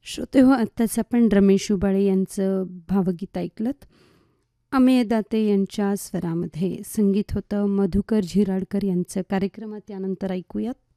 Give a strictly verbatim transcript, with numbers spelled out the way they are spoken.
श्रोते हो, आत्ताच आपण रमेश उबाळे यांचं भावगीत ऐकलंत. अमेय दाते यांच्या स्वरामध्ये संगीत होतं मधुकर झिराडकर यांचं. कार्यक्रमात त्यानंतर ऐकूयात